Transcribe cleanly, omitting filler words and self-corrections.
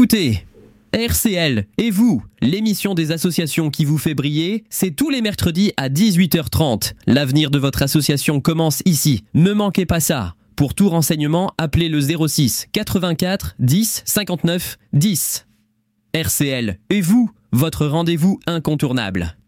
écoutez RCL et vous, l'émission des associations qui vous fait briller, c'est tous les mercredis à 18h30. L'avenir de votre association commence ici. Ne manquez pas ça. Pour tout renseignement, appelez le 06 84 10 59 10. RCL et vous, votre rendez-vous incontournable.